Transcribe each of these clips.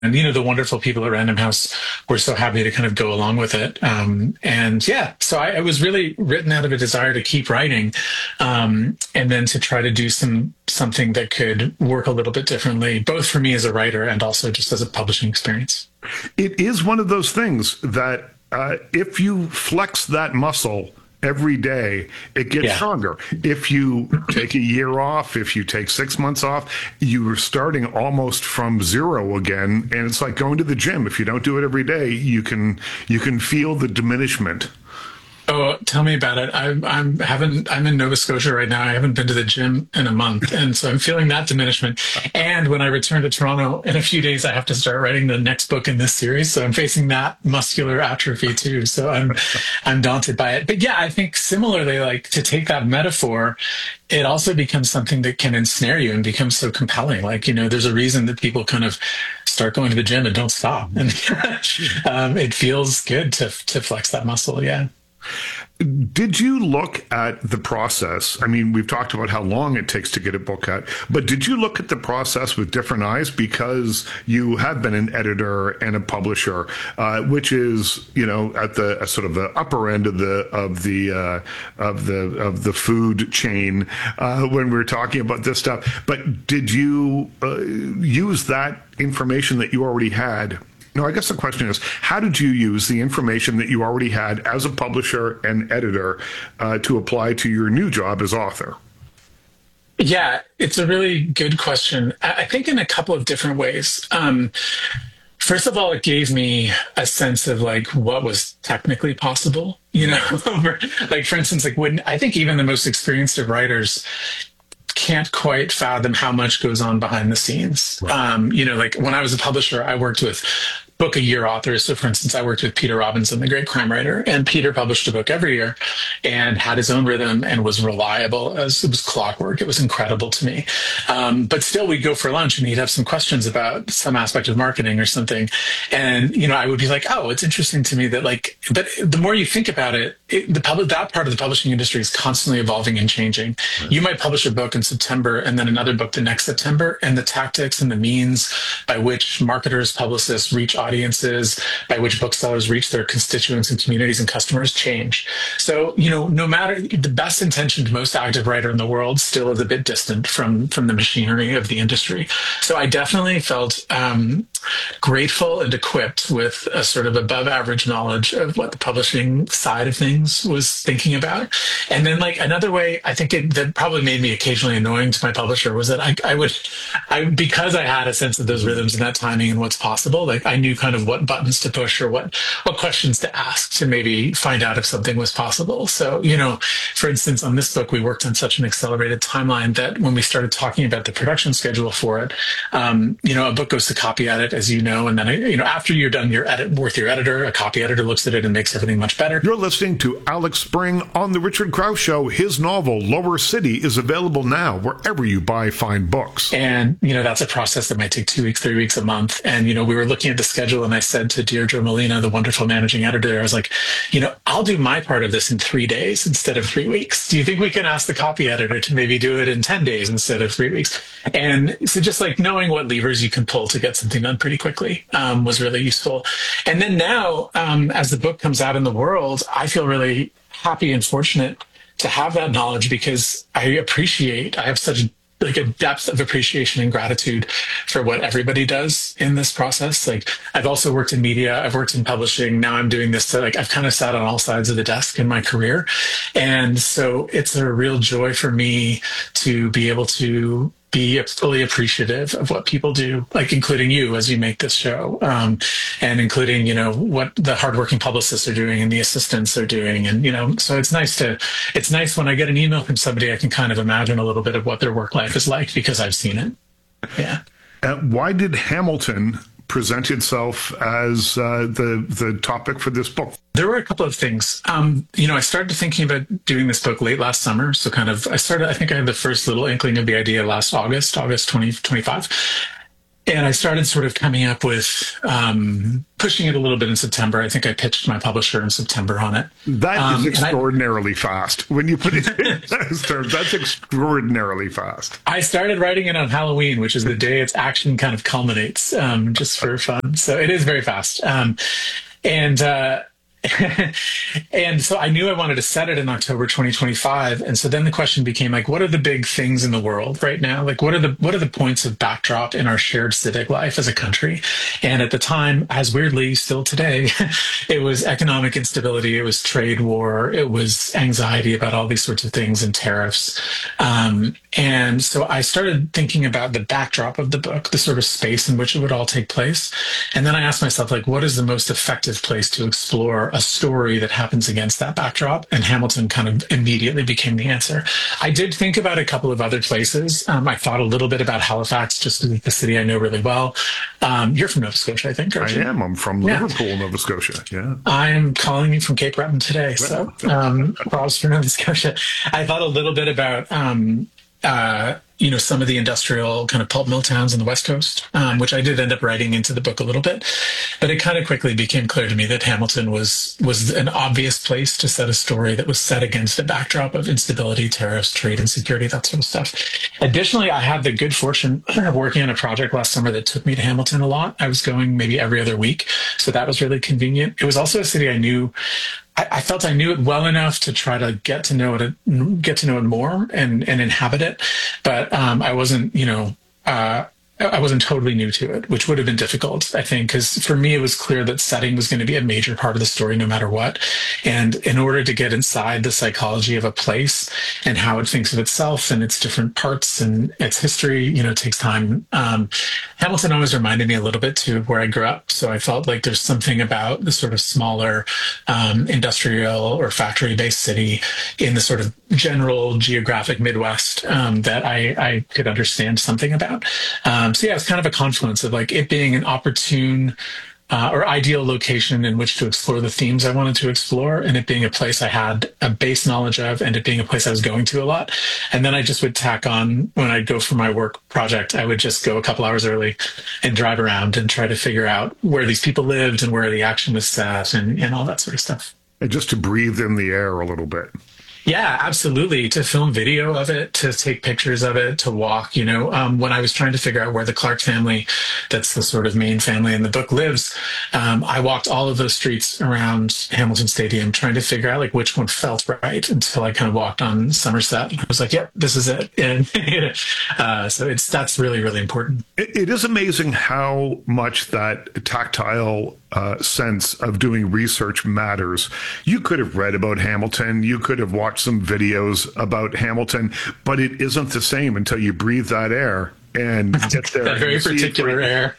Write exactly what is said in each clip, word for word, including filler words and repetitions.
and you know the wonderful people at Random House were so happy to kind of go along with it. Um, and yeah, so I, it was really written out of a desire to keep writing, um, and then to try to do some something that could work a little bit differently, both for me as a writer and also just as a publishing experience. It is one of those things that uh, if you flex that muscle every day, it gets Yeah. stronger. If you take a year off, if you take six months off, you're starting almost from zero again. And it's like going to the gym. If you don't do it every day, you can you can feel the diminishment. Oh, tell me about it. I'm I'm haven't I'm in Nova Scotia right now. I haven't been to the gym in a month, and so I'm feeling that diminishment. And when I return to Toronto in a few days, I have to start writing the next book in this series, so I'm facing that muscular atrophy too. So I'm I'm daunted by it. But yeah, I think similarly, like to take that metaphor, it also becomes something that can ensnare you and become so compelling. Like, you know, there's a reason that people kind of start going to the gym and don't stop, and um, it feels good to to flex that muscle. Yeah. Did you look at the process? I mean, we've talked about how long it takes to get a book out, but did you look at the process with different eyes because you have been an editor and a publisher, uh, which is, you know, at the uh, sort of the upper end of the of the uh, of the of the food chain uh, when we're talking about this stuff. But did you uh, use that information that you already had? No, I guess the question is, how did you use the information that you already had as a publisher and editor uh, to apply to your new job as author? Yeah, it's a really good question. I I think in a couple of different ways. Um, first of all, it gave me a sense of like what was technically possible, you know, like for instance, like when I think even the most experienced of writers can't quite fathom how much goes on behind the scenes. Right. Um, you know, like when I was a publisher, I worked with book a year authors. So for instance, I worked with Peter Robinson, the great crime writer, and Peter published a book every year and had his own rhythm and was reliable as it was clockwork. It was incredible to me. Um, but still we'd go for lunch and he'd have some questions about some aspect of marketing or something. And, you know, I would be like, oh, it's interesting to me that like, but the more you think about it, it the public, that part of the publishing industry is constantly evolving and changing. Right. You might publish a book in September and then another book the next September, and the tactics and the means by which marketers, publicists reach audiences, by which booksellers reach their constituents and communities and customers change. So, you know, no matter the best intentioned, most active writer in the world still is a bit distant from, from the machinery of the industry. So I definitely felt um, grateful and equipped with a sort of above average knowledge of what the publishing side of things was thinking about. And then like another way I think it, that probably made me occasionally annoying to my publisher was that I, I would, I, because I had a sense of those rhythms and that timing and what's possible, like I knew kind of what buttons to push or what, what questions to ask to maybe find out if something was possible. So, you know, for instance, on this book, we worked on such an accelerated timeline that when we started talking about the production schedule for it, um, you know, a book goes to copy edit, as you know, and then, you know, after you're done your edit with your editor, a copy editor looks at it and makes everything much better. You're listening to Alex Spring on The Richard Krause Show. His novel, Lower City, is available now wherever you buy fine books. And, you know, that's a process that might take two weeks, three weeks, a month. And, you know, we were looking at the schedule and I said to Deirdre Molina, the wonderful managing editor, I was like, you know, I'll do my part of this in three days instead of three weeks. Do you think we can ask the copy editor to maybe do it in ten days instead of three weeks? And so just like knowing what levers you can pull to get something done pretty quickly um, was really useful. And then now, um, as the book comes out in the world, I feel really happy and fortunate to have that knowledge because I appreciate, I have such like a depth of appreciation and gratitude for what everybody does in this process. Like I've also worked in media, I've worked in publishing. Now I'm doing this. So like I've kind of sat on all sides of the desk in my career. And so it's a real joy for me to be able to be fully appreciative of what people do, like including you as you make this show, um, and including, you know, what the hardworking publicists are doing and the assistants are doing. And, you know, so it's nice to, it's nice when I get an email from somebody, I can kind of imagine a little bit of what their work life is like because I've seen it. Yeah. Uh, why did Hamilton present itself as uh, the the topic for this book? There were a couple of things. Um, you know, I started thinking about doing this book late last summer. So kind of, I started, I think I had the first little inkling of the idea last August, August twenty twenty-five. and I started sort of coming up with um, pushing it a little bit in September. I think I pitched my publisher in September on it. That um, is extraordinarily I, fast. When you put it in those terms, that's extraordinarily fast. I started writing it on Halloween, which is the day its action kind of culminates, um, just for fun. So it is very fast. Um, and uh, and so I knew I wanted to set it in October twenty twenty-five. And so then the question became like, what are the big things in the world right now? Like, what are the what are the points of backdrop in our shared civic life as a country? And at the time, as weirdly still today, it was economic instability, it was trade war, it was anxiety about all these sorts of things and tariffs. Um, and so I started thinking about the backdrop of the book, the sort of space in which it would all take place. And then I asked myself, like, what is the most effective place to explore a story that happens against that backdrop? And Hamilton kind of immediately became the answer. I did think about a couple of other places. Um, I thought a little bit about Halifax, just the city I know really well. Um, you're from Nova Scotia, I think, aren't I you? am. I'm from Yeah. Liverpool, Nova Scotia. Yeah. I'm calling you from Cape Breton today. So um, props for Nova Scotia. I thought a little bit about um, uh, you know, some of the industrial kind of pulp mill towns on the West Coast, um, which I did end up writing into the book a little bit. But it kind of quickly became clear to me that Hamilton was was an obvious place to set a story that was set against a backdrop of instability, tariffs, trade insecurity, that sort of stuff. Additionally, I had the good fortune of working on a project last summer that took me to Hamilton a lot. I was going maybe every other week, so that was really convenient. It was also a city I knew I, I felt I knew it well enough to try to get to know it, get to know it more and, and inhabit it. But um, I wasn't, you know, uh, I wasn't totally new to it, which would have been difficult, I think, because for me, it was clear that setting was going to be a major part of the story no matter what. And in order to get inside the psychology of a place and how it thinks of itself and its different parts and its history, you know, it takes time. Um, Hamilton always reminded me a little bit too of where I grew up. So I felt like there's something about the sort of smaller um, industrial or factory-based city in the sort of general geographic Midwest um, that I, I could understand something about. Um, so yeah, it's kind of a confluence of like it being an opportune uh, or ideal location in which to explore the themes I wanted to explore, and it being a place I had a base knowledge of, and it being a place I was going to a lot. And then I just would tack on when I'd go for my work project, I would just go a couple hours early and drive around and try to figure out where these people lived and where the action was set and, and all that sort of stuff. And just to breathe in the air a little bit. Yeah, absolutely. To film video of it, to take pictures of it, to walk, you know, um, when I was trying to figure out where the Clark family, that's the sort of main family in the book, lives, um, I walked all of those streets around Hamilton Stadium trying to figure out like which one felt right until I kind of walked on Somerset. I was like, yep, this is it. And uh, so it's that's really, really important. It, it is amazing how much that tactile uh, sense of doing research matters. You could have read about Hamilton. You could have watched some videos about Hamilton, but it isn't the same until you breathe that air and get there. That very particular air.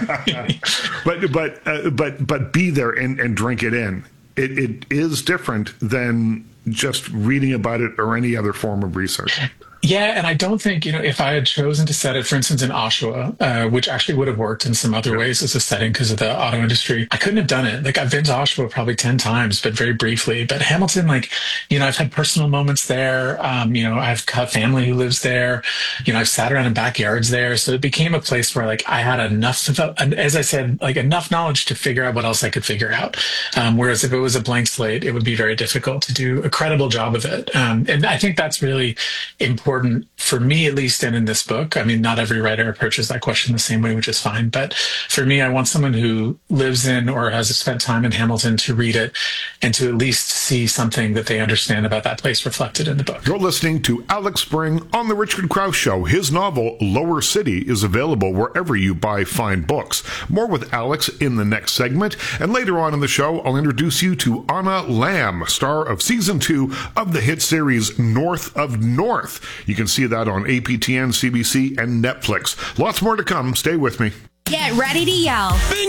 but but uh, but but be there and, and drink it in. It it is different than just reading about it or any other form of research. Yeah, and I don't think, you know, if I had chosen to set it, for instance, in Oshawa, uh, which actually would have worked in some other ways as a setting because of the auto industry, I couldn't have done it. Like, I've been to Oshawa probably ten times, but very briefly. But Hamilton, like, you know, I've had personal moments there. Um, you know, I've got family who lives there. You know, I've sat around in backyards there. So it became a place where, like, I had enough, of, as I said, like, enough knowledge to figure out what else I could figure out. Um, whereas if it was a blank slate, it would be very difficult to do a credible job of it. Um, and I think that's really important. For me, at least, and in this book. I mean, not every writer approaches that question the same way, which is fine. But for me, I want someone who lives in or has spent time in Hamilton to read it and to at least see something that they understand about that place reflected in the book. You're listening to Alex Spring on The Richard Krause Show. His novel, Lower City, is available wherever you buy fine books. More with Alex in the next segment. And later on in the show, I'll introduce you to Anna Lamb, star of season two of the hit series North of North. You can see that on A P T N, C B C, and Netflix. Lots more to come. Stay with me. Get ready to yell. Bingo!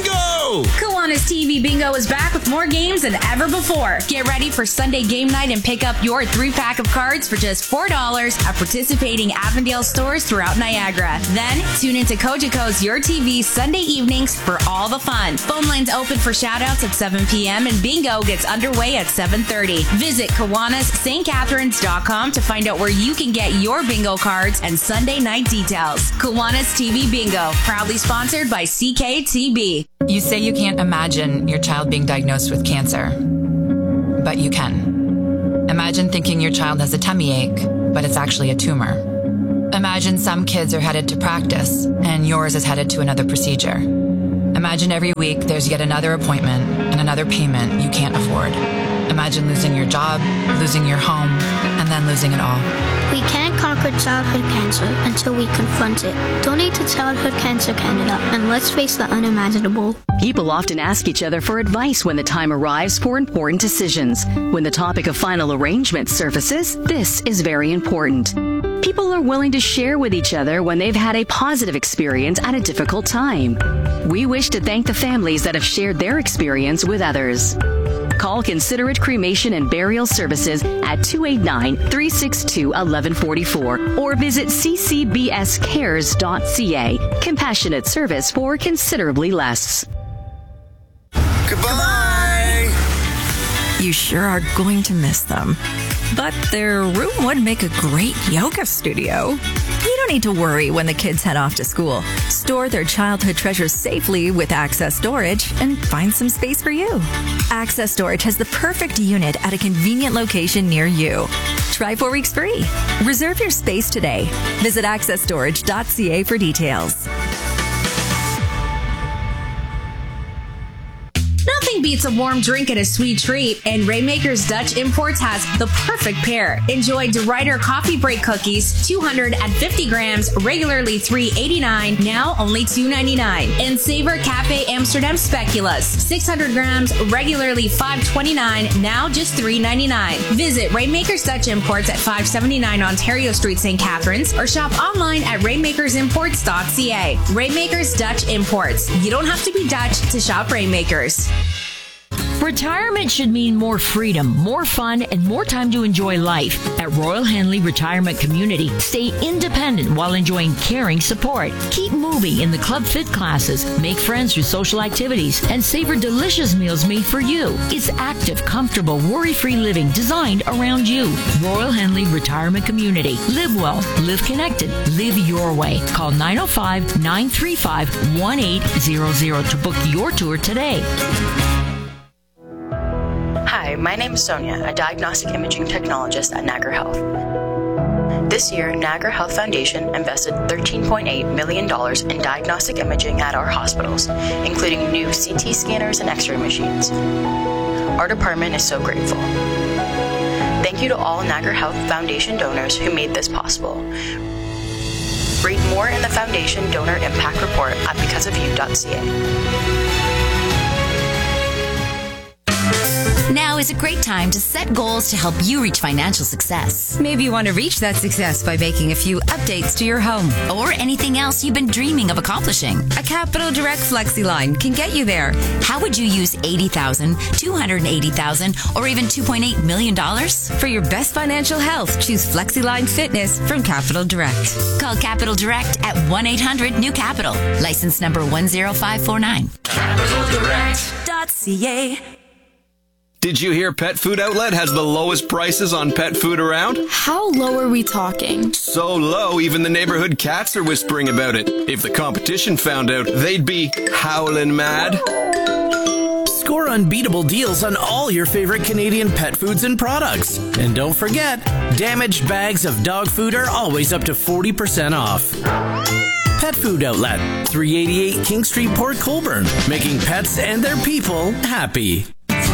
Bingo! Kiwanis T V Bingo is back with more games than ever before. Get ready for Sunday game night and pick up your three-pack of cards for just four dollars at participating Avondale stores throughout Niagara. Then, tune into Cogeco's Your T V Sunday evenings for all the fun. Phone lines open for shoutouts at seven p.m. and Bingo gets underway at seven thirty. Visit Kiwanis St Catharines dot com to find out where you can get your bingo cards and Sunday night details. Kiwanis T V Bingo, proudly sponsored by C K T B. You say you can't imagine your child being diagnosed with cancer, but you can. Imagine thinking your child has a tummy ache, but it's actually a tumor. Imagine some kids are headed to practice, and yours is headed to another procedure. Imagine every week there's yet another appointment and another payment you can't afford. Imagine losing your job, losing your home, and then losing it all. We can't conquer childhood cancer until we confront it. Donate to Childhood Cancer Canada, and let's face the unimaginable. People often ask each other for advice when the time arrives for important decisions. When the topic of final arrangement surfaces, this is very important. People are willing to share with each other when they've had a positive experience at a difficult time. We wish to thank the families that have shared their experience with others. Call Considerate Cremation and Burial Services at two eight nine, three six two, one one four four or visit c c b s cares dot c a. Compassionate service for considerably less. Goodbye! You sure are going to miss them. But their room would make a great yoga studio. You don't need to worry when the kids head off to school. Store their childhood treasures safely with Access Storage and find some space for you. Access Storage has the perfect unit at a convenient location near you. Try four weeks free. Reserve your space today. Visit access storage dot c a for details. Nothing beats a warm drink and a sweet treat, and Rainmakers Dutch Imports has the perfect pair. Enjoy DeRuyter Coffee Break Cookies, two hundred fifty grams, regularly three eighty-nine, now only two ninety-nine. And Savor Cafe Amsterdam Speculas, six hundred grams, regularly five twenty-nine, now just three ninety-nine. Visit Rainmakers Dutch Imports at five seventy-nine Ontario Street, Saint Catharines, or shop online at rainmakers imports dot c a. Rainmakers Dutch Imports. You don't have to be Dutch to shop Rainmakers. Retirement should mean more freedom, more fun, and more time to enjoy life. At Royal Henley Retirement Community, stay independent while enjoying caring support. Keep moving in the Club Fit classes, make friends through social activities, and savor delicious meals made for you. It's active, comfortable, worry-free living designed around you. Royal Henley Retirement Community. Live well, live connected, live your way. Call nine oh five, nine three five, one eight zero zero to book your tour today. Hi, my name is Sonia, a diagnostic imaging technologist at Niagara Health. This year, Niagara Health Foundation invested thirteen point eight million dollars in diagnostic imaging at our hospitals, including new C T scanners and X-ray machines. Our department is so grateful. Thank you to all Niagara Health Foundation donors who made this possible. Read more in the Foundation Donor Impact Report at because of you dot c a. Now is a great time to set goals to help you reach financial success. Maybe you want to reach that success by making a few updates to your home. Or anything else you've been dreaming of accomplishing. A Capital Direct FlexiLine can get you there. How would you use eighty thousand dollars, two hundred eighty thousand dollars, or even two point eight million dollars? For your best financial health, choose FlexiLine Fitness from Capital Direct. Call Capital Direct at one eight hundred new capital. License number one zero five four nine. capital direct dot c a. Did you hear Pet Food Outlet has the lowest prices on pet food around? How low are we talking? So low, even the neighborhood cats are whispering about it. If the competition found out, they'd be howling mad. Score unbeatable deals on all your favorite Canadian pet foods and products. And don't forget, damaged bags of dog food are always up to forty percent off. Pet Food Outlet, three eighty-eight King Street, Port Colborne, making pets and their people happy.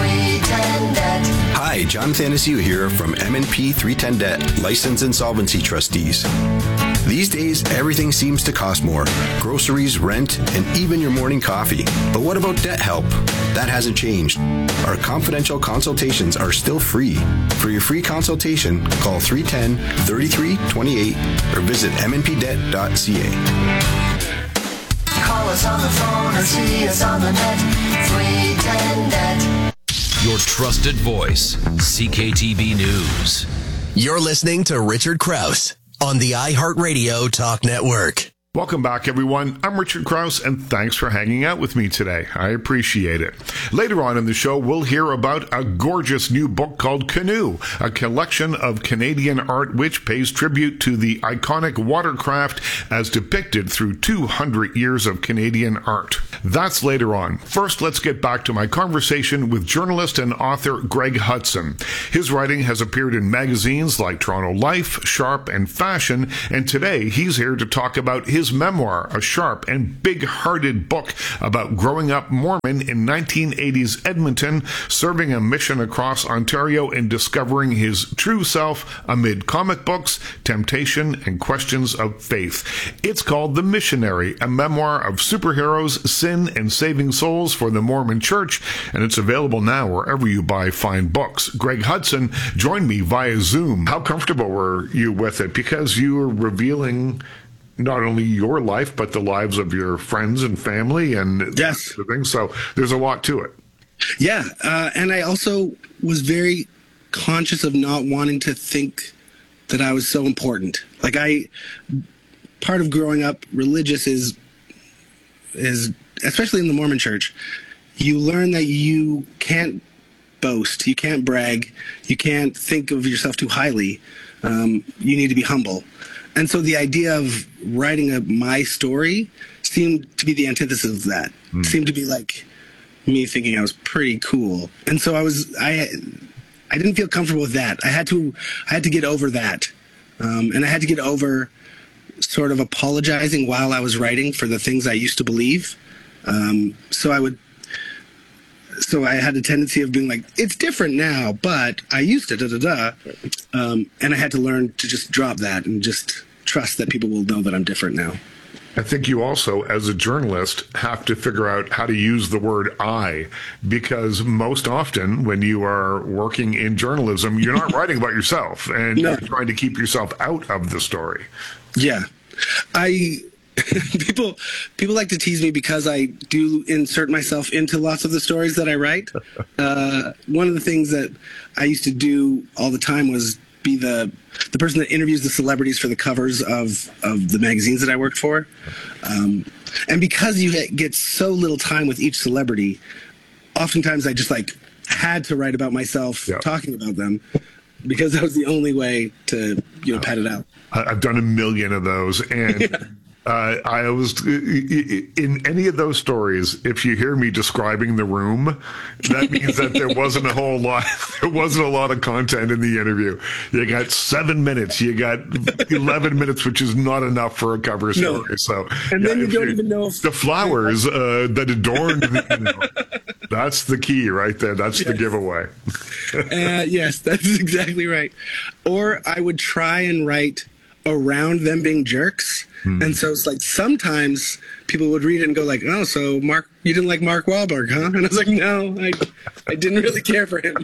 Hi, John Thanasiu here from M and P three ten Debt, Licensed Insolvency Trustees. These days, everything seems to cost more. Groceries, rent, and even your morning coffee. But what about debt help? That hasn't changed. Our confidential consultations are still free. For your free consultation, call three one zero, three three two eight or visit m n p debt dot c a. Call us on the phone or see us on the net. three ten net. Your trusted voice, C K T V News. You're listening to Richard Krause on the iHeartRadio Talk Network. Welcome back, everyone. I'm Richard Krause, and thanks for hanging out with me today. I appreciate it. Later on in the show, we'll hear about a gorgeous new book called Canoe, a collection of Canadian art which pays tribute to the iconic watercraft as depicted through two hundred years of Canadian art. That's later on. First, let's get back to my conversation with journalist and author Greg Hudson. His writing has appeared in magazines like Toronto Life, Sharp, and Fashion, and today he's here to talk about his His memoir, a sharp and big-hearted book about growing up Mormon in nineteen eighties Edmonton, serving a mission across Ontario and discovering his true self amid comic books, temptation, and questions of faith. It's called The Missionary, a memoir of superheroes, sin, and saving souls for the Mormon Church, and it's available now wherever you buy fine books. Greg Hudson joined me via Zoom. How comfortable were you with it? Because you were revealing not only your life, but the lives of your friends and family and yes. things. So there's a lot to it. Yeah. Uh, and I also was very conscious of not wanting to think that I was so important. Like I, part of growing up religious is, is especially in the Mormon Church, you learn that you can't boast, you can't brag, you can't think of yourself too highly. Um, you need to be humble. And so the idea of writing a my story seemed to be the antithesis of that. Mm. It seemed to be like me thinking I was pretty cool. And so I was, I, I didn't feel comfortable with that. I had to, I had to get over that. Um, and I had to get over sort of apologizing while I was writing for the things I used to believe. Um, so I would, so I had a tendency of being like, it's different now, but I used to, da, da, da. Um, and I had to learn to just drop that and just trust that people will know that I'm different now. I think you also, as a journalist, have to figure out how to use the word I, because most often when you are working in journalism, you're not writing about yourself and no. you're trying to keep yourself out of the story. Yeah. I... people people like to tease me because I do insert myself into lots of the stories that I write. Uh, one of the things that I used to do all the time was be the the person that interviews the celebrities for the covers of, of the magazines that I worked for. Um, and because you get so little time with each celebrity, oftentimes I just like had to write about myself yeah. talking about them because that was the only way to, you know, pad it out. I've done a million of those, and yeah. Uh, I was in any of those stories. If you hear me describing the room, that means that there wasn't a whole lot. There wasn't a lot of content in the interview. You got seven minutes. You got eleven minutes, which is not enough for a cover story. No. So, and then yeah, you don't you, even know if the flowers uh, that adorned. You know, that's the key right there. That's yes. the giveaway. uh, yes, that's exactly right. Or I would try and write around them being jerks. Hmm. And so it's like sometimes people would read it and go like, oh, so Mark, you didn't like Mark Wahlberg, huh? And I was like, no, I, I didn't really care for him.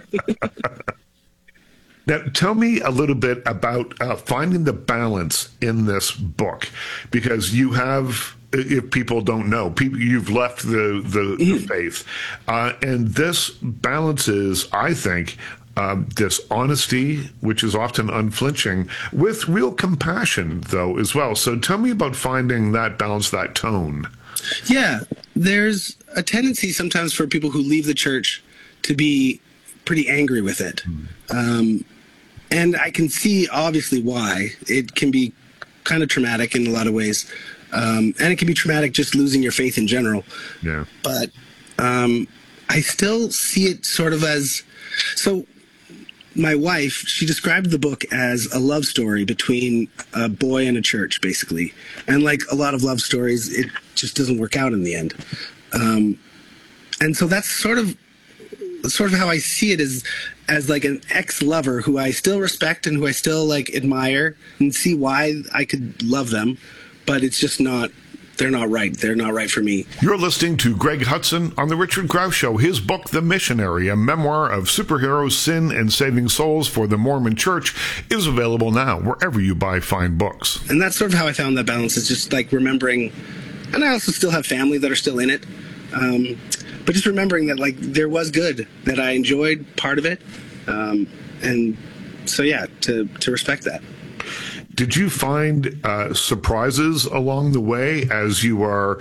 Now, tell me a little bit about uh, finding the balance in this book, because you have, if people don't know, people, you've left the, the, the faith. Uh, and this balances, I think, Uh, this honesty, which is often unflinching, with real compassion, though, as well. So tell me about finding that balance, that tone. Yeah, there's a tendency sometimes for people who leave the church to be pretty angry with it. Mm. Um, and I can see, obviously, why. It can be kind of traumatic in a lot of ways. Um, and it can be traumatic just losing your faith in general. Yeah. But um, I still see it sort of as... So my wife, she described the book as a love story between a boy and a church, basically. And like a lot of love stories, it just doesn't work out in the end. Um, and so that's sort of sort of how I see it, as as like an ex-lover who I still respect and who I still like admire and see why I could love them, but it's just not, they're not right. They're not right for me. You're listening to Greg Hudson on The Richard Krause Show. His book, The Missionary, a memoir of superheroes, sin, and saving souls for the Mormon Church, is available now wherever you buy fine books. And that's sort of how I found that balance, is just like remembering and I also still have family that are still in it. Um, but just remembering that, like, there was good, that I enjoyed part of it. Um, and so, yeah, to, to respect that. Did you find uh, surprises along the way as you are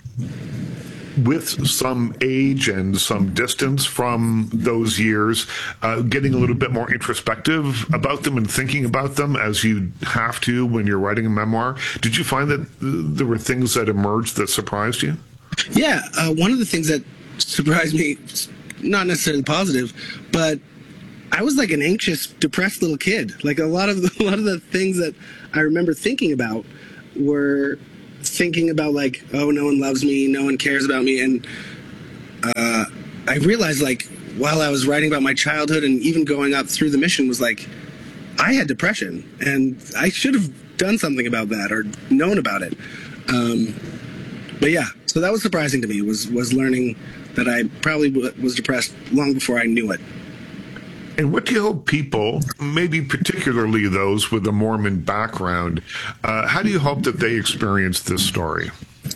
with some age and some distance from those years, uh, getting a little bit more introspective about them and thinking about them as you have to when you're writing a memoir? Did you find that there were things that emerged that surprised you? Yeah, uh, one of the things that surprised me, not necessarily positive, but I was like an anxious, depressed little kid. Like a lot of the, a lot of the things that I remember thinking about were thinking about, like, oh, no one loves me, no one cares about me. And uh, I realized, like, while I was writing about my childhood and even going up through the mission, was like, I had depression and I should have done something about that or known about it. Um, but yeah, so that was surprising to me, was, was learning that I probably w- was depressed long before I knew it. And what do you hope people, maybe particularly those with a Mormon background, uh, how do you hope that they experience this story?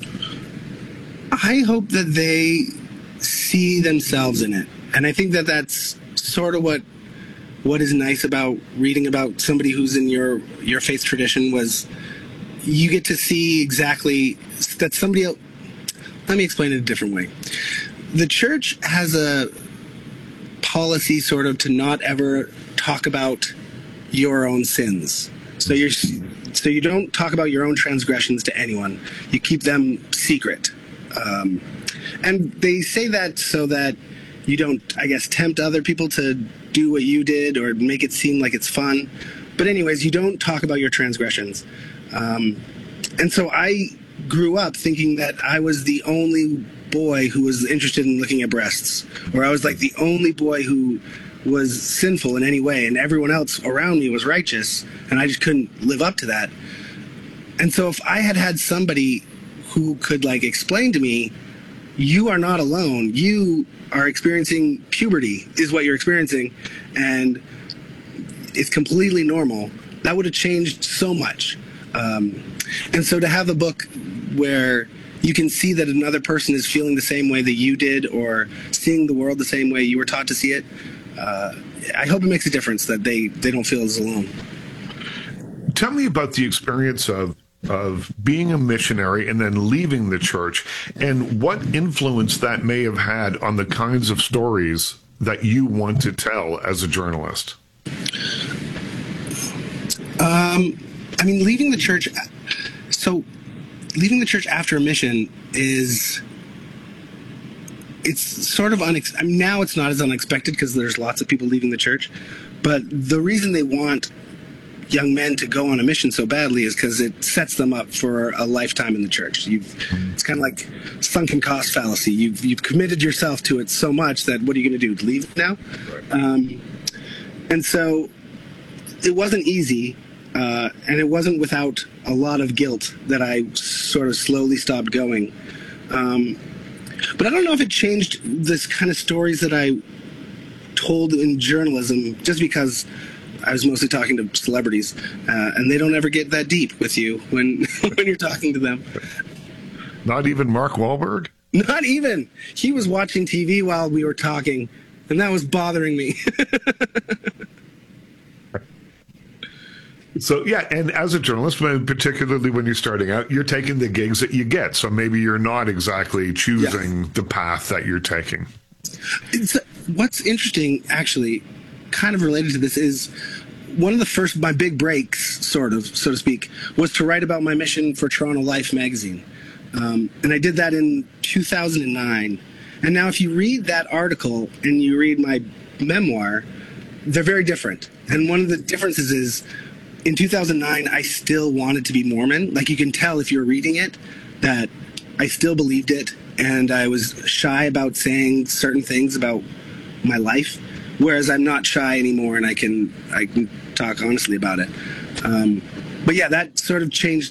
I hope that they see themselves in it. And I think that that's sort of what what is nice about reading about somebody who's in your, your faith tradition, was you get to see exactly that somebody else. Let me explain it a different way. The church has a policy sort of to not ever talk about your own sins. So you're so you don't talk about your own transgressions to anyone. You keep them secret. Um, and they say that so that you don't, I guess, tempt other people to do what you did or make it seem like it's fun. But anyways, you don't talk about your transgressions. Um, and so I grew up thinking that I was the only boy who was interested in looking at breasts, or I was like the only boy who was sinful in any way, and everyone else around me was righteous, and I just couldn't live up to that. And so if I had had somebody who could, like, explain to me, you are not alone, you are experiencing puberty is what you're experiencing, and it's completely normal, that would have changed so much. Um, and so to have a book where you can see that another person is feeling the same way that you did, or seeing the world the same way you were taught to see it, uh, I hope it makes a difference, that they, they don't feel as alone. Tell me about the experience of of being a missionary and then leaving the church, and what influence that may have had on the kinds of stories that you want to tell as a journalist. Um, I mean, leaving the church, so leaving the church after a mission is, it's sort of unex- I mean, now it's not as unexpected because there's lots of people leaving the church, but the reason they want young men to go on a mission so badly is because it sets them up for a lifetime in the church. You've, it's kind of like sunken cost fallacy. You've you've committed yourself to it so much that what are you going to do? Leave now? Um, and so it wasn't easy, uh, and it wasn't without a lot of guilt that I sort of slowly stopped going. Um, but I don't know if it changed this kind of stories that I told in journalism, just because I was mostly talking to celebrities, uh, and they don't ever get that deep with you when when you're talking to them. Not even Mark Wahlberg? Not even. He was watching T V while we were talking, and that was bothering me. So, yeah, and as a journalist, particularly when you're starting out, you're taking the gigs that you get. So maybe you're not exactly choosing yeah. the path that you're taking. It's, what's interesting, actually, kind of related to this, is one of the first, my big breaks, sort of, so to speak, was to write about my mission for Toronto Life magazine. Um, and I did that in two thousand nine. And now if you read that article and you read my memoir, they're very different. And one of the differences is, in two thousand nine, I still wanted to be Mormon. Like, you can tell if you're reading it that I still believed it, and I was shy about saying certain things about my life. Whereas I'm not shy anymore, and I can I can talk honestly about it. Um, but yeah, that sort of changed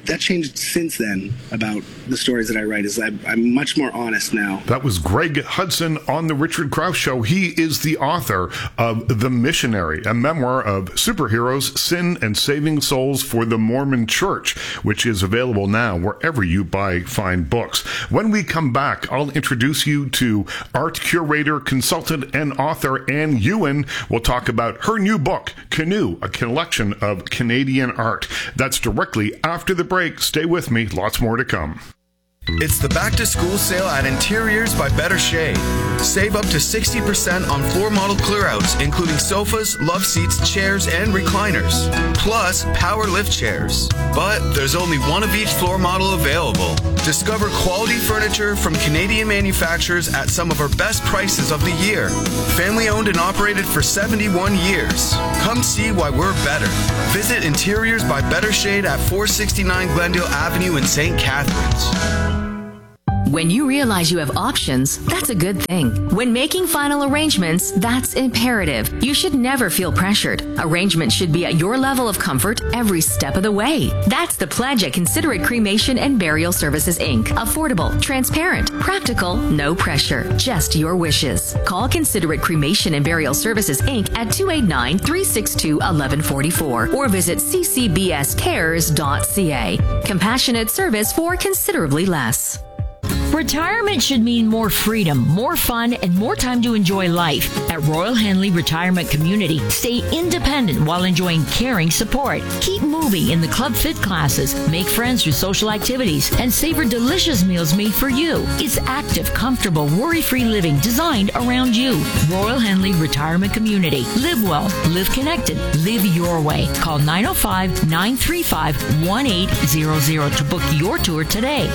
that changed since then about the stories that I write. Is I'm, I'm much more honest now. That was Greg Hudson on the Richard Krause Show. He is the author of The Missionary, a memoir of superheroes, sin, and saving souls for the Mormon Church, which is available now wherever you buy fine books. When we come back, I'll introduce you to art curator, consultant, and author Anne Ewan. We'll talk about her new book, Canoe, a collection of Canadian art. That's directly after the break. Stay with me. Lots more to come. It's the back to school sale at Interiors by Better Shade. Save up to sixty percent on floor model clearouts, including sofas, love seats, chairs, and recliners. Plus, power lift chairs. But there's only one of each floor model available. Discover quality furniture from Canadian manufacturers at some of our best prices of the year. Family owned and operated for seventy-one years. Come see why we're better. Visit Interiors by Better Shade at four sixty-nine Glendale Avenue in Saint Catharines. When you realize you have options, that's a good thing. When making final arrangements, that's imperative. You should never feel pressured. Arrangements should be at your level of comfort every step of the way. That's the pledge at Considerate Cremation and Burial Services, Incorporated. Affordable, transparent, practical, no pressure, just your wishes. Call Considerate Cremation and Burial Services, Incorporated at two eight nine, three six two, one one four four or visit c c b s cares dot c a. Compassionate service for considerably less. Retirement should mean more freedom, more fun, and more time to enjoy life. At Royal Henley Retirement Community, stay independent while enjoying caring support. Keep moving in the Club Fit classes, make friends through social activities, and savor delicious meals made for you. It's active, comfortable, worry-free living designed around you. Royal Henley Retirement Community. Live well, live connected, live your way. Call nine oh five, nine three five, one eight zero zero to book your tour today.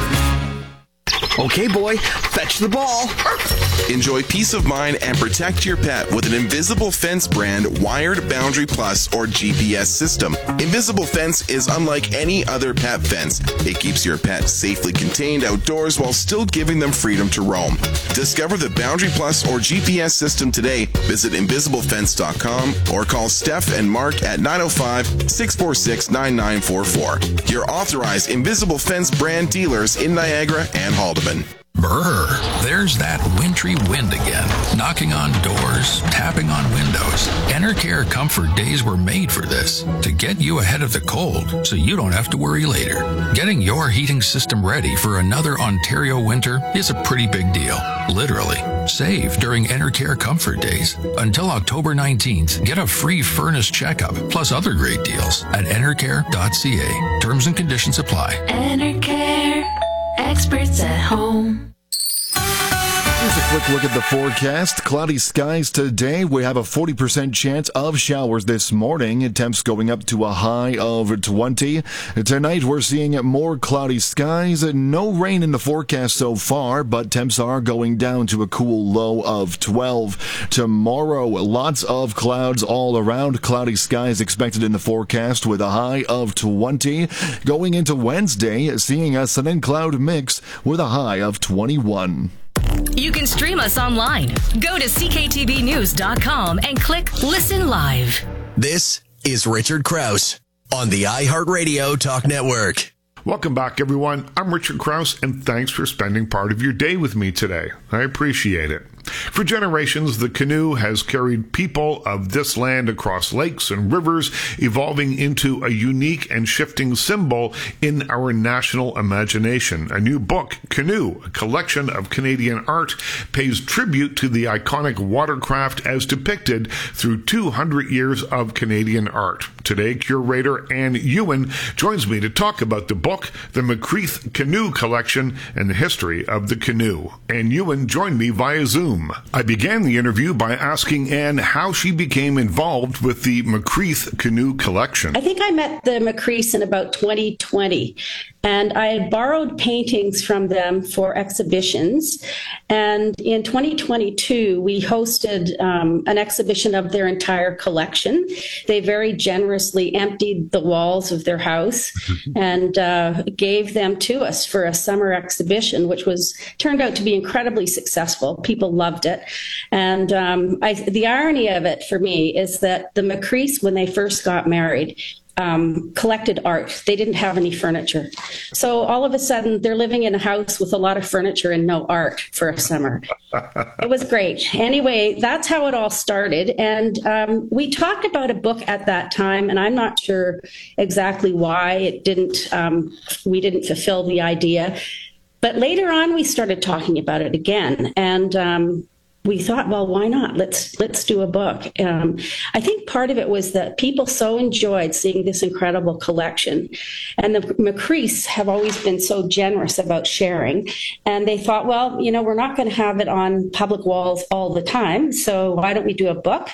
Okay, boy, fetch the ball. Enjoy peace of mind and protect your pet with an Invisible Fence brand Wired Boundary Plus or G P S system. Invisible Fence is unlike any other pet fence. It keeps your pet safely contained outdoors while still giving them freedom to roam. Discover the Boundary Plus or G P S system today. Visit invisible fence dot com or call Steph and Mark at nine oh five, six four six, nine nine four four. Your authorized Invisible Fence brand dealers in Niagara and Haldeman. Brr, there's that wintry wind again, knocking on doors, tapping on windows. Enercare Comfort Days were made for this, to get you ahead of the cold so you don't have to worry later. Getting your heating system ready for another Ontario winter is a pretty big deal, literally. Save during Enercare Comfort Days. Until October nineteenth, get a free furnace checkup, plus other great deals at enercare dot c a. Terms and conditions apply. Enercare. Experts at home. Here's a quick look at the forecast. Cloudy skies today. We have a forty percent chance of showers this morning. Temps going up to a high of twenty. Tonight we're seeing more cloudy skies. No rain in the forecast so far, but temps are going down to a cool low of twelve. Tomorrow, lots of clouds all around. Cloudy skies expected in the forecast with a high of twenty. Going into Wednesday, seeing a sun and cloud mix with a high of twenty-one. You can stream us online. Go to c k t v news dot com and click Listen Live. This is Richard Krause on the iHeartRadio Talk Network. Welcome back, everyone. I'm Richard Krause, and thanks for spending part of your day with me today. I appreciate it. For generations, the canoe has carried people of this land across lakes and rivers, evolving into a unique and shifting symbol in our national imagination. A new book, Canoe, a collection of Canadian art, pays tribute to the iconic watercraft as depicted through two hundred years of Canadian art. Today, curator Anne Ewan joins me to talk about the book, the Macreath Canoe Collection, and the history of the canoe. Anne Ewan joined me via Zoom. I began the interview by asking Anne how she became involved with the Macreath Canoe Collection. I think I met the Macreaths in about twenty twenty, and I had borrowed paintings from them for exhibitions. And in twenty twenty-two, we hosted um, an exhibition of their entire collection. They very generously emptied the walls of their house and uh, gave them to us for a summer exhibition, which was turned out to be incredibly successful. People loved it. And um, I, the irony of it for me is that the Macreaths, when they first got married, um, collected art. They didn't have any furniture. So all of a sudden, they're living in a house with a lot of furniture and no art for a summer. It was great. Anyway, that's how it all started. And um, we talked about a book at that time, and I'm not sure exactly why it didn't, um, we didn't fulfill the idea. But later on, we started talking about it again. And um, we thought, well, why not? Let's let's do a book. Um, I think part of it was that people so enjoyed seeing this incredible collection. And the McCreaths have always been so generous about sharing. And they thought, well, you know, we're not going to have it on public walls all the time. So why don't we do a book?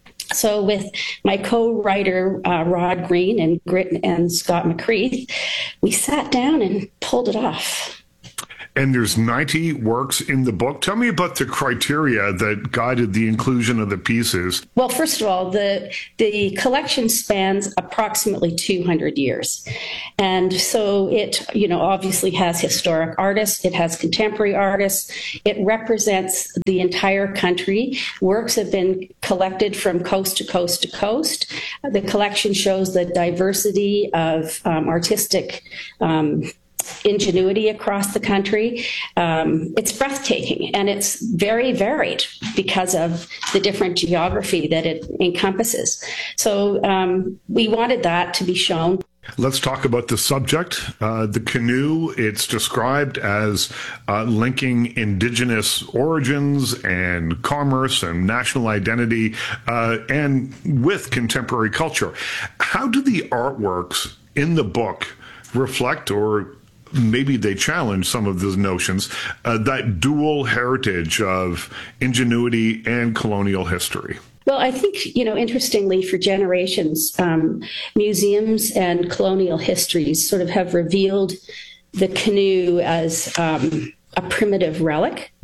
So with my co-writer, uh, Rod Green and Grit and Scott McCreath, we sat down and pulled it off. And there's ninety works in the book. Tell me about the criteria that guided the inclusion of the pieces. Well, first of all, the the collection spans approximately two hundred years. And so it, you know, obviously has historic artists, it has contemporary artists, it represents the entire country. Works have been collected from coast to coast to coast. The collection shows the diversity of um, artistic um ingenuity across the country. Um, it's breathtaking, and it's very varied because of the different geography that it encompasses. So um, we wanted that to be shown. Let's talk about the subject. Uh, the canoe, it's described as uh, linking Indigenous origins and commerce and national identity uh, and with contemporary culture. How do the artworks in the book reflect, or maybe they challenge some of those notions, uh, that dual heritage of ingenuity and colonial history? Well, I think, you know, interestingly, for generations, um, museums and colonial histories sort of have revealed the canoe as um, a primitive relic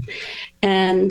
and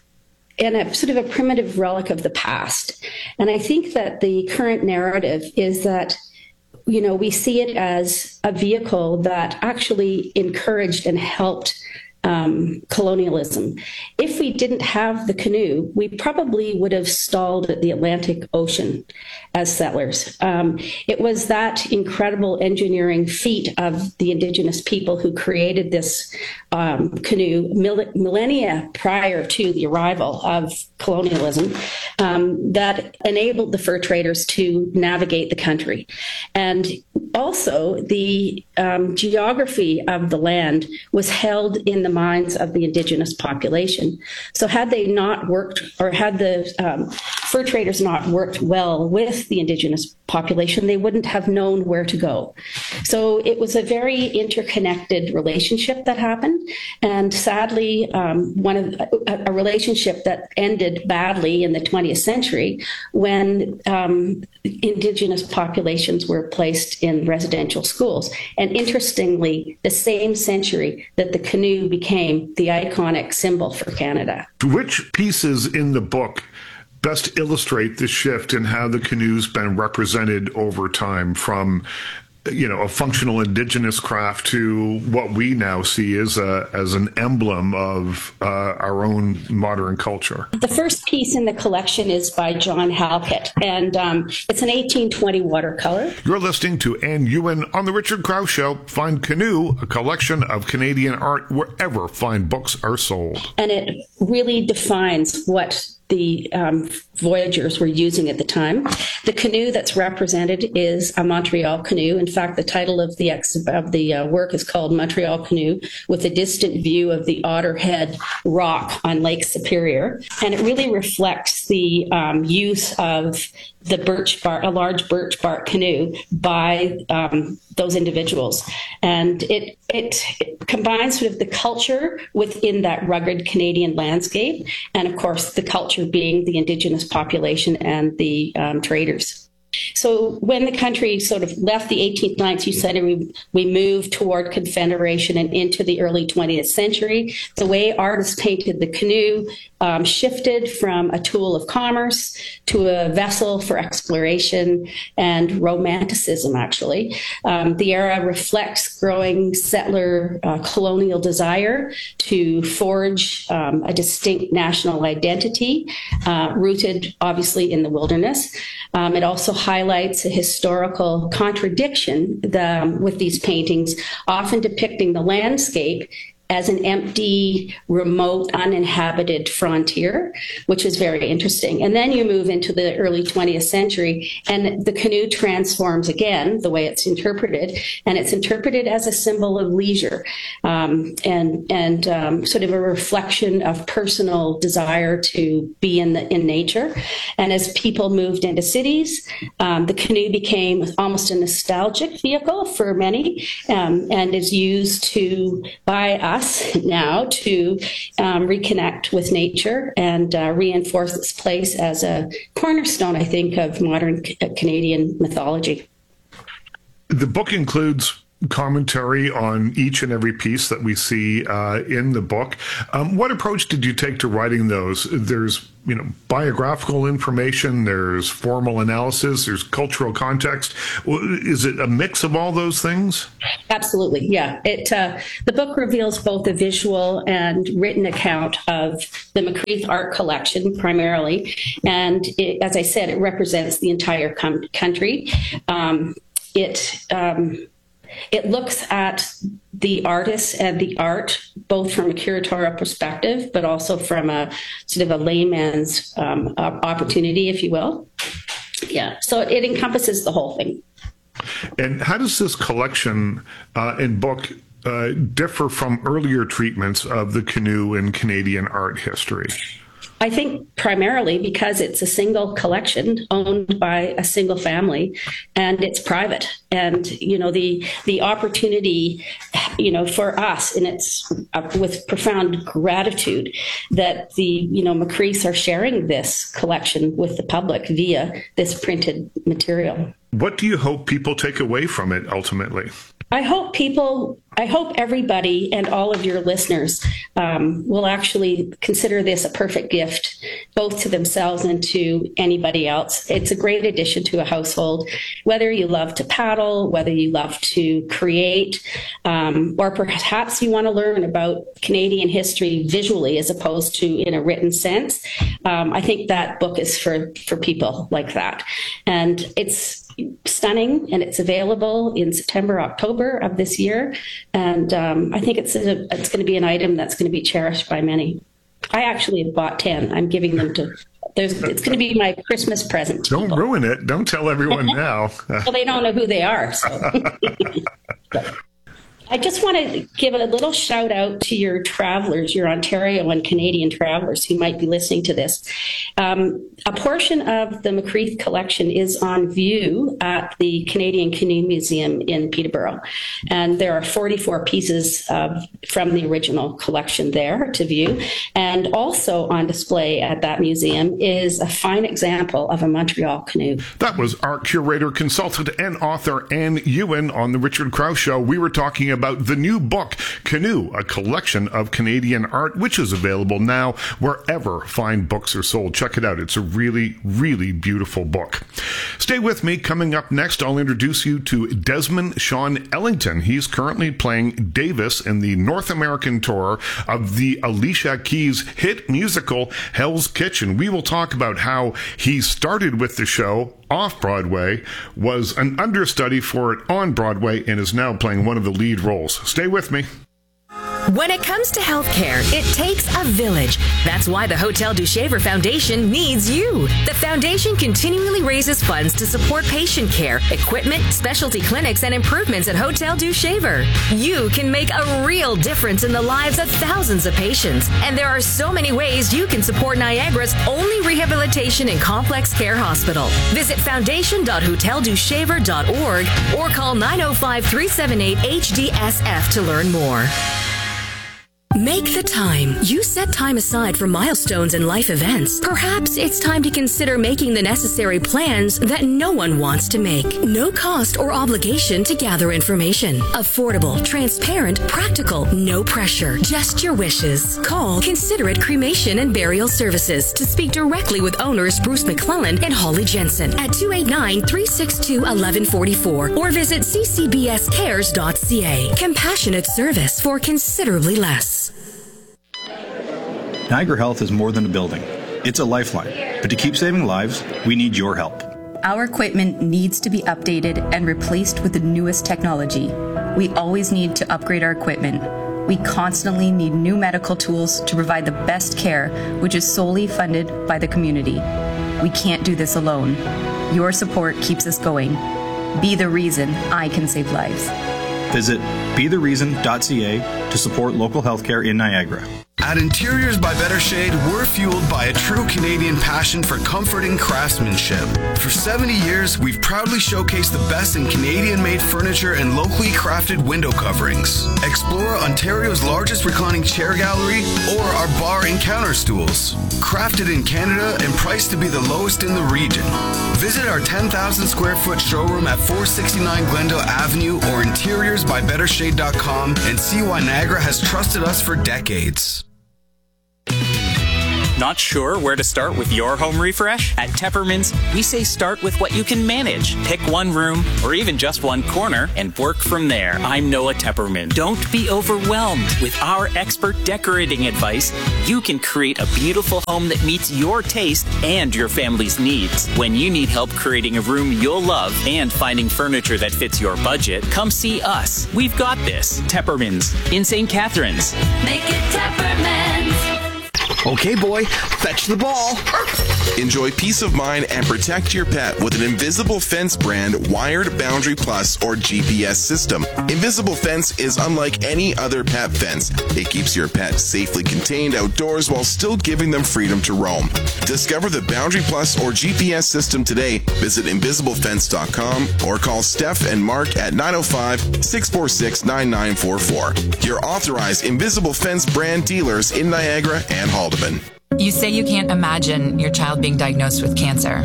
and a sort of a primitive relic of the past. And I think that the current narrative is that, you know, we see it as a vehicle that actually encouraged and helped um, colonialism. If we didn't have the canoe, we probably would have stalled at the Atlantic Ocean as settlers. Um, it was that incredible engineering feat of the Indigenous people who created this um, canoe mill- millennia prior to the arrival of colonialism um, that enabled the fur traders to navigate the country. And also, the um, geography of the land was held in the minds of the Indigenous population. So had they not worked, or had the um, fur traders not worked well with the Indigenous population, they wouldn't have known where to go. So it was a very interconnected relationship that happened. And sadly, um, one of a, a relationship that ended badly in the twentieth century when um, Indigenous populations were placed in residential schools. And interestingly, the same century that the canoe became the iconic symbol for Canada. Which pieces in the book best illustrate the shift in how the canoe's been represented over time, from, you know, a functional Indigenous craft to what we now see as a as an emblem of uh, our own modern culture? The first piece in the collection is by John Halkett, and um, it's an eighteen twenty watercolor. You're listening to Ann Ewan on The Richard Krause Show. Find Canoe, a collection of Canadian art, wherever fine books are sold. And it really defines what the um, voyagers were using at the time. The canoe that's represented is a Montreal canoe. In fact, the title of the ex- of the uh, work is called Montreal Canoe, with a distant view of the Otter Head Rock on Lake Superior. And it really reflects the um, use of the birch bark, a large birch bark canoe, by um, those individuals. And it, it it combines sort of the culture within that rugged Canadian landscape, and of course the culture being the Indigenous population and the um, traders. So when the country sort of left the eighteenth, nineteenth century, we moved toward Confederation and into the early twentieth century. The way artists painted the canoe um, shifted from a tool of commerce to a vessel for exploration and romanticism, actually. Um, the era reflects growing settler uh, colonial desire to forge um, a distinct national identity, uh, rooted obviously in the wilderness. Um, it also highlights a historical contradiction the, with these paintings, often depicting the landscape as an empty, remote, uninhabited frontier, which is very interesting. And then you move into the early twentieth century, and the canoe transforms again, the way it's interpreted, and it's interpreted as a symbol of leisure um, and and um, sort of a reflection of personal desire to be in the in nature. And as people moved into cities, um, the canoe became almost a nostalgic vehicle for many, um, and is used to by us now to um, reconnect with nature and uh, reinforce its place as a cornerstone, I think, of modern C- Canadian mythology. The book includes commentary on each and every piece that we see uh, in the book. Um, what approach did you take to writing those? There's, you know, biographical information, there's formal analysis, there's cultural context. Is it a mix of all those things? Absolutely, yeah. It uh, the book reveals both a visual and written account of the Macreath art collection primarily, and it, as I said, it represents the entire com- country. Um, it um, It looks at the artists and the art, both from a curatorial perspective, but also from a sort of a layman's um, opportunity, if you will. Yeah, so it encompasses the whole thing. And how does this collection uh, and book uh, differ from earlier treatments of the canoe in Canadian art history? I think primarily because it's a single collection owned by a single family, and it's private. And, you know, the the opportunity, you know, for us, and it's uh, with profound gratitude that the, you know, Macreaths are sharing this collection with the public via this printed material. What do you hope people take away from it ultimately? I hope people, I hope everybody and all of your listeners um, will actually consider this a perfect gift, both to themselves and to anybody else. It's a great addition to a household, whether you love to paddle, whether you love to create, um, or perhaps you want to learn about Canadian history visually as opposed to in a written sense. Um, I think that book is for, for people like that. And it's stunning, and it's available in September, October of this year. And um, I think it's a, it's going to be an item that's going to be cherished by many. I actually have bought ten. I'm giving them to, there's, it's going to be my Christmas present. Don't people. Ruin it. Don't tell everyone now. Well, they don't know who they are. So. I just want to give a little shout out to your travelers, your Ontario and Canadian travelers who might be listening to this. Um, a portion of the Macreath collection is on view at the Canadian Canoe Museum in Peterborough. And there are forty-four pieces uh, from the original collection there to view. And also on display at that museum is a fine example of a Montreal canoe. That was art curator, consultant, and author Ann Ewan on The Richard Krause Show. We were talking about about the new book, Canoe, a collection of Canadian art, which is available now wherever fine books are sold. Check it out. It's a really, really beautiful book. Stay with me. Coming up next, I'll introduce you to Desmond Sean Ellington. He's currently playing Davis in the North American tour of the Alicia Keys hit musical Hell's Kitchen. We will talk about how he started with the show off-Broadway, was an understudy for it on Broadway, and is now playing one of the lead roles. Stay with me. When it comes to healthcare, it takes a village. That's why the Hotel du Shaver Foundation needs you. The foundation continually raises funds to support patient care, equipment, specialty clinics, and improvements at Hotel du Shaver. You can make a real difference in the lives of thousands of patients. And there are so many ways you can support Niagara's only rehabilitation and complex care hospital. Visit foundation dot hotel du shaver dot org or call nine oh five, three seven eight, H D S F to learn more. Make the time. You set time aside for milestones and life events. Perhaps it's time to consider making the necessary plans that no one wants to make. No cost or obligation to gather information. Affordable, transparent, practical, no pressure. Just your wishes. Call Considerate Cremation and Burial Services to speak directly with owners Bruce McClellan and Holly Jensen at two eight nine, three six two, one one four four or visit c c b s cares dot c a. Compassionate service for considerably less. Niagara Health is more than a building. It's a lifeline. But to keep saving lives, we need your help. Our equipment needs to be updated and replaced with the newest technology. We always need to upgrade our equipment. We constantly need new medical tools to provide the best care, which is solely funded by the community. We can't do this alone. Your support keeps us going. Be the reason I can save lives. Visit be the reason dot c a to support local healthcare in Niagara. At Interiors by Better Shade, we're fueled by a true Canadian passion for comfort and craftsmanship. For seventy years, we've proudly showcased the best in Canadian-made furniture and locally crafted window coverings. Explore Ontario's largest reclining chair gallery or our bar and counter stools. Crafted in Canada and priced to be the lowest in the region. Visit our ten thousand square foot showroom at four sixty-nine Glendale Avenue or interiors by better shade dot com and see why Niagara has trusted us for decades. Not sure where to start with your home refresh? At Tepperman's, we say start with what you can manage. Pick one room or even just one corner and work from there. I'm Noah Tepperman. Don't be overwhelmed. With our expert decorating advice, you can create a beautiful home that meets your taste and your family's needs. When you need help creating a room you'll love and finding furniture that fits your budget, come see us. We've got this. Tepperman's in Saint Catharines. Make it Tepperman's. Okay, boy, fetch the ball. Enjoy peace of mind and protect your pet with an Invisible Fence brand wired Boundary Plus or G P S system. Invisible Fence is unlike any other pet fence. It keeps your pet safely contained outdoors while still giving them freedom to roam. Discover the Boundary Plus or G P S system today. Visit invisible fence dot com or call Steph and Mark at nine oh five, six four six, nine nine four four. Your authorized Invisible Fence brand dealers in Niagara and Haldeman. You say you can't imagine your child being diagnosed with cancer,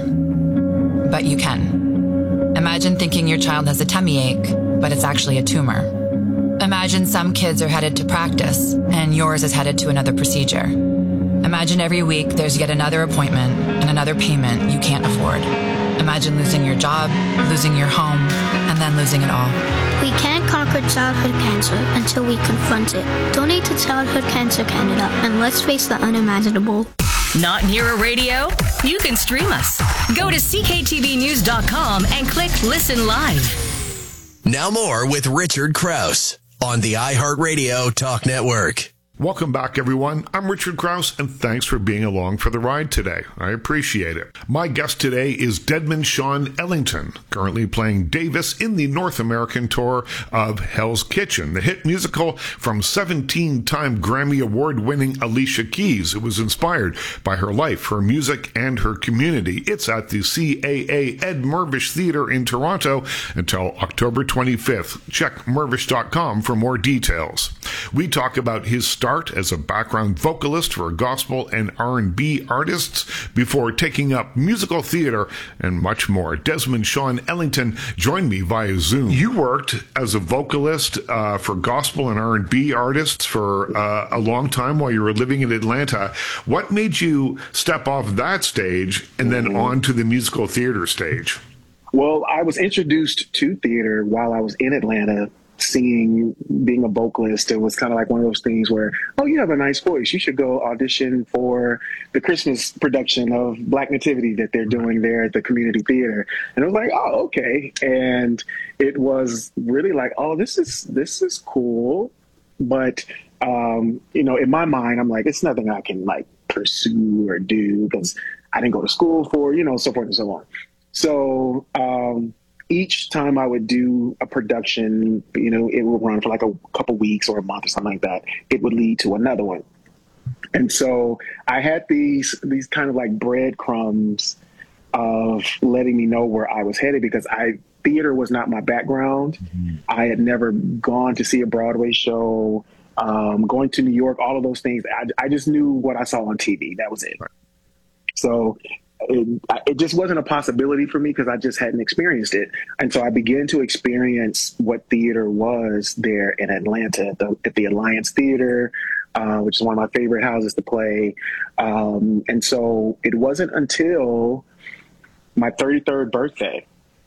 but you can. Imagine thinking your child has a tummy ache, but it's actually a tumor. Imagine some kids are headed to practice, and yours is headed to another procedure. Imagine every week there's yet another appointment and another payment you can't afford. Imagine losing your job, losing your home, and then losing it all. We can't conquer childhood cancer until we confront it. Donate to Childhood Cancer Canada and let's face the unimaginable. Not near a radio? You can stream us. Go to c k t v news dot com and click Listen Live. Now more with Richard Krause on the iHeartRadio Talk Network. Welcome back, everyone. I'm Richard Krause, and thanks for being along for the ride today. I appreciate it. My guest today is Deadman Sean Ellington, currently playing Davis in the North American tour of Hell's Kitchen, the hit musical from seventeen-time Grammy Award-winning Alicia Keys. It was inspired by her life, her music, and her community. It's at the C A A Ed Mirvish Theatre in Toronto until October twenty-fifth. Check mirvish dot com for more details. We talk about his start as a background vocalist for gospel and R and B artists before taking up musical theater and much more. Desmond Sean Ellington joined me via Zoom. You worked as a vocalist uh, for gospel and R and B artists for uh, a long time while you were living in Atlanta. What made you step off that stage and then on to the musical theater stage? Well, I was introduced to theater while I was in Atlanta. Singing, being a vocalist, it was kind of like one of those things where, oh, you have a nice voice. You should go audition for the Christmas production of Black Nativity that they're doing there at the community theater. And I was like, oh, okay. And it was really like, oh, this is this is cool. But, um, you know, in my mind, I'm like, it's nothing I can like pursue or do because I didn't go to school for, you know, so forth and so on. So, um, each time I would do a production, you know, it would run for like a couple weeks or a month or something like that. It would lead to another one. And so I had these these kind of like breadcrumbs of letting me know where I was headed because I theater was not my background. Mm-hmm. I had never gone to see a Broadway show, um, going to New York, all of those things. I, I just knew what I saw on T V. That was it. Right. So It, it just wasn't a possibility for me because I just hadn't experienced it. And so I began to experience what theater was there in Atlanta at the, at the Alliance Theater, uh, which is one of my favorite houses to play. Um, and so it wasn't until my thirty-third birthday.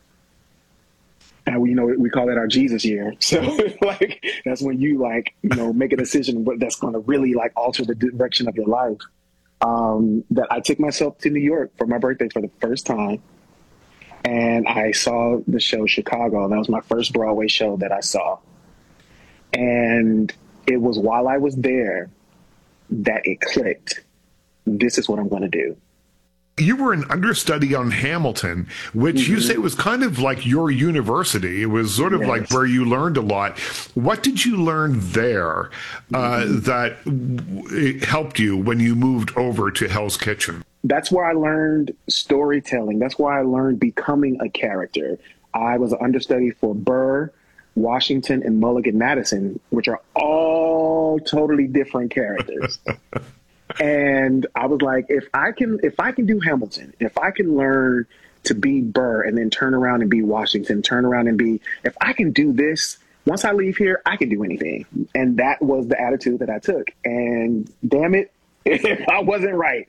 And we, you know, we call that our Jesus year. So like, that's when you like, you know, make a decision that's going to really like alter the direction of your life. Um, that I took myself to New York for my birthday for the first time. And I saw the show Chicago. That was my first Broadway show that I saw. And it was while I was there that it clicked. This is what I'm going to do. You were an understudy on Hamilton, which mm-hmm. you say was kind of like your university. It was sort of yes. like where you learned a lot. What did you learn there uh, mm-hmm. that w- helped you when you moved over to Hell's Kitchen? That's where I learned storytelling. That's where I learned becoming a character. I was an understudy for Burr, Washington, and Mulligan Madison, which are all totally different characters. And I was like, if I can, if I can do Hamilton, if I can learn to be Burr and then turn around and be Washington, turn around and be, if I can do this, once I leave here, I can do anything. And that was the attitude that I took. And damn it, if I wasn't right.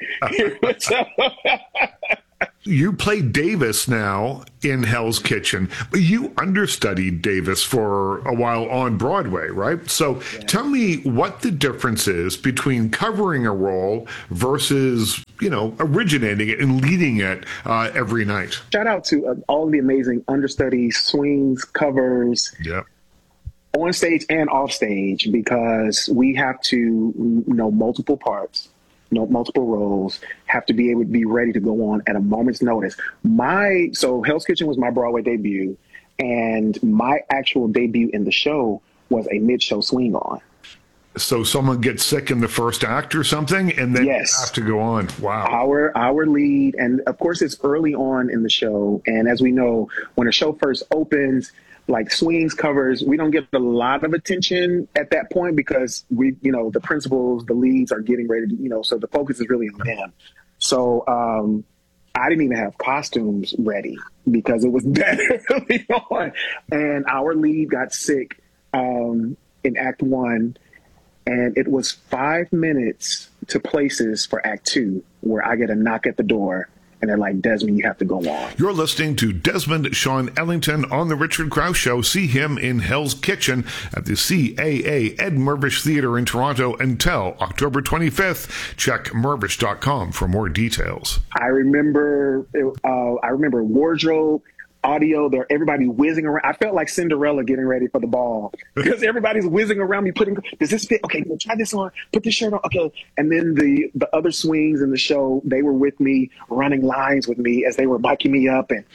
You play Davis now in Hell's Kitchen, but you understudied Davis for a while on Broadway, right? So yeah. Tell me what the difference is between covering a role versus, you know, originating it and leading it uh, every night. Shout out to uh, all the amazing understudies, swings, covers. Yeah. On stage and off stage, because we have to you know multiple parts, you know, multiple roles, have to be able to be ready to go on at a moment's notice. My so Hell's Kitchen was my Broadway debut, and my actual debut in the show was a mid-show swing on. So someone gets sick in the first act or something, and then yes. you have to go on. Wow. Our our lead, and of course it's early on in the show, and as we know, when a show first opens, like swings, covers, we don't get a lot of attention at that point because we, you know, the principals, the leads are getting ready to, you know, so the focus is really on them. So um, I didn't even have costumes ready because it was that early on. And our lead got sick um, in Act One, and it was five minutes to Places for Act Two, where I get a knock at the door. And they're like, Desmond, you have to go on. You're listening to Desmond Sean Ellington on The Richard Krause Show. See him in Hell's Kitchen at the C A A Ed Mirvish Theatre in Toronto until October twenty-fifth. Check mirvish dot com for more details. I remember, uh, I remember wardrobe, audio, there, everybody whizzing around. I felt like Cinderella getting ready for the ball because everybody's whizzing around me, putting, does this fit? Okay, well, try this on, put this shirt on. Okay. And then the, the other swings in the show, they were with me, running lines with me as they were miking me up. And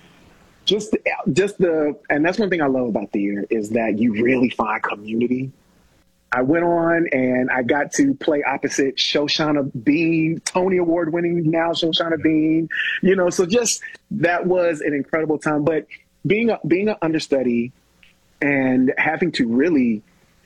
just, just the, and that's one thing I love about theater is that you really find community. I went on and I got to play opposite Shoshana Bean, Tony Award winning now Shoshana Bean, you know, so just that was an incredible time. But being a, being an understudy and having to really,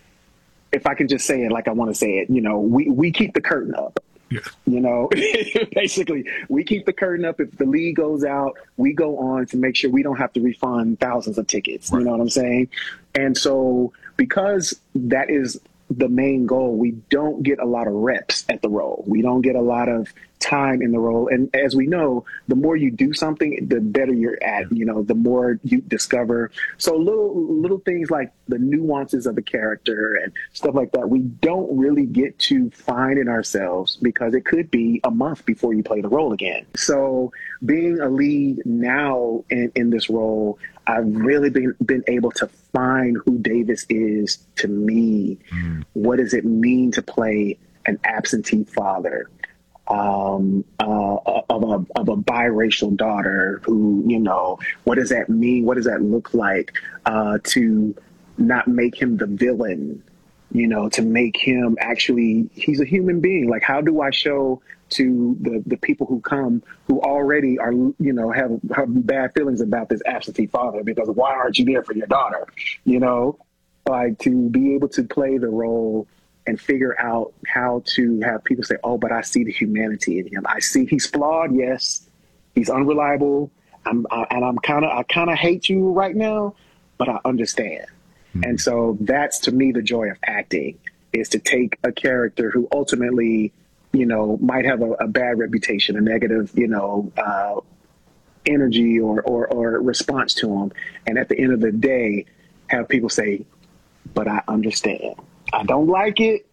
if I can just say it like I want to say it, you know, we, we keep the curtain up. Yeah. You know, basically, we keep the curtain up. If the lead goes out, we go on to make sure we don't have to refund thousands of tickets. Right. You know what I'm saying? And so because that is the main goal, we don't get a lot of reps at the role. We don't get a lot of time in the role. And as we know, the more you do something, the better you're at, you know, the more you discover. So little, little things like the nuances of the character and stuff like that, we don't really get to find in ourselves because it could be a month before you play the role again. So being a lead now in, in this role, I've really been, been able to find who Davis is to me. Mm. What does it mean to play an absentee father? Um, uh, of a of a biracial daughter who, you know, what does that mean? What does that look like uh, to not make him the villain, you know, to make him actually, he's a human being. Like, how do I show to the, the people who come who already are, you know, have, have bad feelings about this absentee father because why aren't you there for your daughter? You know, like to be able to play the role and figure out how to have people say, oh, but I see the humanity in him. I see he's flawed. Yes. He's unreliable. I'm, I, and I'm kind of, I kind of hate you right now, but I understand. Mm-hmm. And so that's, to me, the joy of acting is to take a character who ultimately, you know, might have a, a bad reputation, a negative, you know, uh, energy or, or, or response to him. And at the end of the day, have people say, but I understand. I don't like it,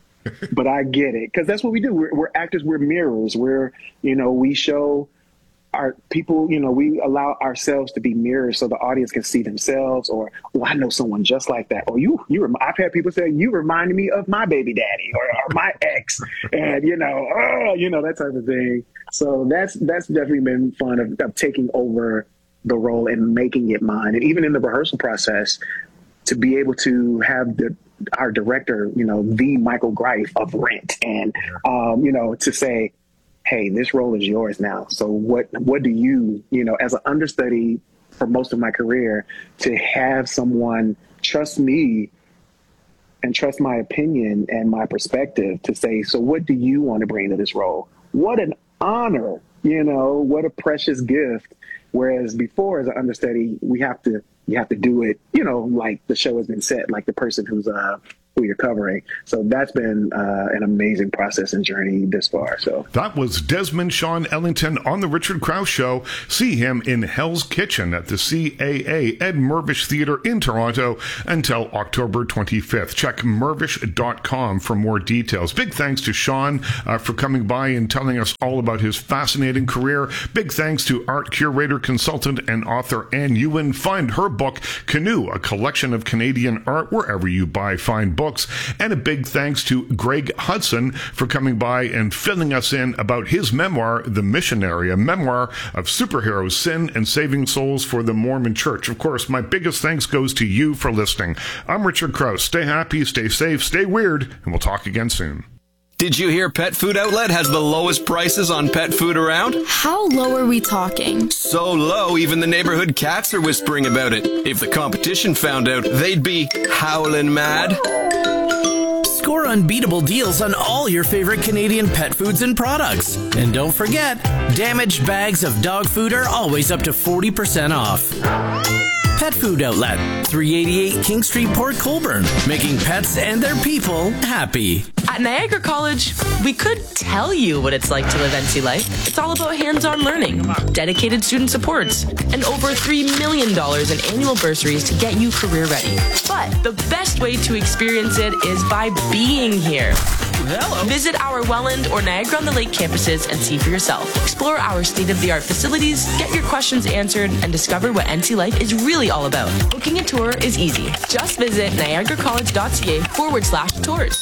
but I get it. Because that's what we do. We're, we're actors. We're mirrors. We're, you know, we show our people, you know, we allow ourselves to be mirrors so the audience can see themselves, or, oh, I know someone just like that. Or you, you, rem- I've had people say, you reminded me of my baby daddy or, or my ex, and, you know, oh, you know, that type of thing. So that's, that's definitely been fun of, of taking over the role and making it mine. And even in the rehearsal process, to be able to have the, our director, you know, the Michael Greif of Rent, and, um, you know, to say, hey, this role is yours now. So what, what do you, you know, as an understudy for most of my career, to have someone trust me and trust my opinion and my perspective to say, so what do you want to bring to this role? What an honor, you know, what a precious gift. Whereas before, as an understudy, we have to, you have to do it, you know, like the show has been set, like the person who's, uh, who you're covering. So that's been uh, an amazing process and journey this far. So that was Desmond Sean Ellington on the Richard Krause Show. See him in Hell's Kitchen at the C A A Ed Mirvish Theatre in Toronto until October twenty-fifth. Check mirvish dot com for more details. Big thanks to Sean uh, for coming by and telling us all about his fascinating career. Big thanks to art curator, consultant, and author Anne Ewan. Find her book, Canoe, a collection of Canadian art, wherever you buy fine books. And a big thanks to Greg Hudson for coming by and filling us in about his memoir, The Missionary, a memoir of superheroes, sin, and saving souls for the Mormon Church. Of course, my biggest thanks goes to you for listening. I'm Richard Krause. Stay happy, stay safe, stay weird, and we'll talk again soon. Did you hear Pet Food Outlet has the lowest prices on pet food around? How low are we talking? So low, even the neighborhood cats are whispering about it. If the competition found out, they'd be howling mad. Score unbeatable deals on all your favorite Canadian pet foods and products. And don't forget, damaged bags of dog food are always up to forty percent off. Pet Food Outlet, three eighty-eight King Street, Port Colborne, making pets and their people happy. At Niagara College, we could tell you what it's like to live N C life. It's all about hands-on learning, dedicated student supports, and over three million dollars in annual bursaries to get you career ready. But the best way to experience it is by being here. Hello. Visit our Welland or Niagara-on-the-Lake campuses and see for yourself. Explore our state-of-the-art facilities, get your questions answered, and discover what N C life is really all about. Booking a tour is easy. Just visit niagaracollege.ca forward slash tours.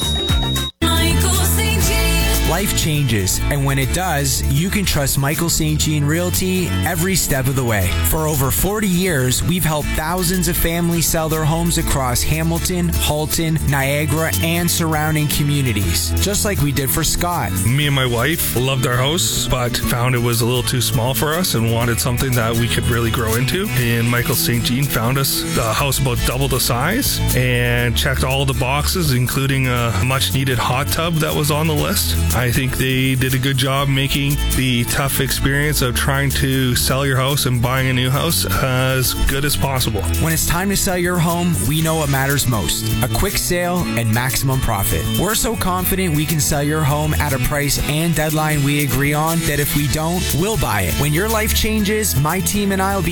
Life changes, and when it does, you can trust Michael Saint Jean Realty every step of the way. For over forty years, we've helped thousands of families sell their homes across Hamilton, Halton, Niagara, and surrounding communities, just like we did for Scott. Me and my wife loved our house, but found it was a little too small for us and wanted something that we could really grow into. And Michael Saint Jean found us a house about double the size and checked all the boxes, including a much-needed hot tub that was on the list. I think they did a good job making the tough experience of trying to sell your house and buying a new house as good as possible. When it's time to sell your home, we know what matters most: a quick sale and maximum profit. We're so confident we can sell your home at a price and deadline we agree on that if we don't, we'll buy it. When your life changes, my team and I will be